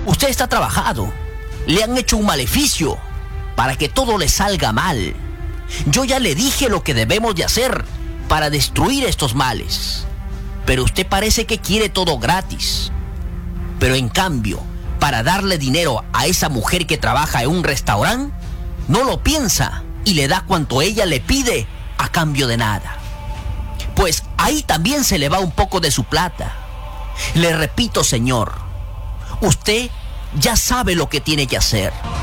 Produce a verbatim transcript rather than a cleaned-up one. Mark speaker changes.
Speaker 1: Usted está trabajado. Le han hecho un maleficio para que todo le salga mal. Yo ya le dije lo que debemos de hacer para destruir estos males. Pero usted parece que quiere todo gratis. Pero en cambio, para darle dinero a esa mujer que trabaja en un restaurante, no lo piensa y le da cuanto ella le pide a cambio de nada. Pues ahí también se le va un poco de su plata. Le repito, señor, usted ya sabe lo que tiene que hacer.